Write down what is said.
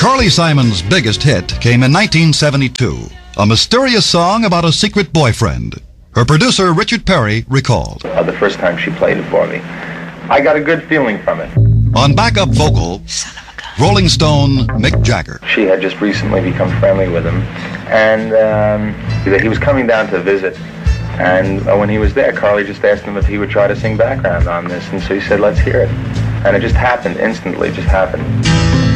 Carly Simon's biggest hit came in 1972, a mysterious song about a secret boyfriend. Her producer, Richard Perry, recalled. The first time she played it for me, I got a good feeling from it. On backup vocal, Rolling Stone Mick Jagger. She had just recently become friendly with him, and he was coming down to visit. And when he was there, Carly just asked him if he would try to sing background on this, and so he said, let's hear it. And it just happened instantly, it just happened.